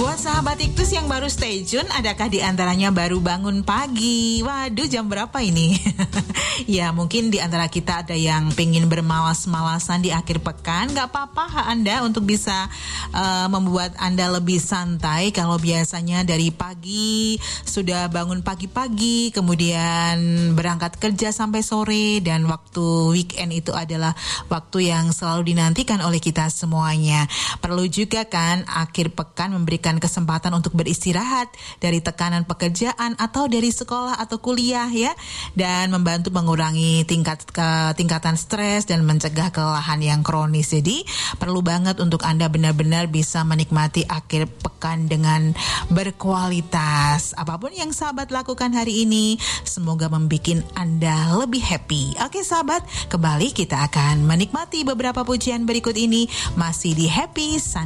Buat sahabat Iktus yang baru stay tune, adakah di antaranya baru bangun pagi? Waduh, jam berapa ini? Ya, mungkin di antara kita ada yang pengen bermalas-malasan di akhir pekan. Gak apa-apa, hak Anda untuk bisa membuat Anda lebih santai. Kalau biasanya dari pagi sudah bangun pagi-pagi, kemudian berangkat kerja sampai sore, dan waktu weekend itu adalah waktu yang selalu dinantikan oleh kita semuanya. Perlu juga kan akhir pekan memberikan kesempatan untuk beristirahat dari tekanan pekerjaan atau dari sekolah atau kuliah ya, dan membantu mengurangi tingkatan stres dan mencegah kelelahan yang kronis. Jadi perlu banget untuk Anda benar-benar bisa menikmati akhir pekan dengan berkualitas. Apapun yang sahabat lakukan hari ini, semoga membuat Anda lebih happy. Oke sahabat, kembali kita akan menikmati beberapa pujian berikut ini masih di Happy Sunday.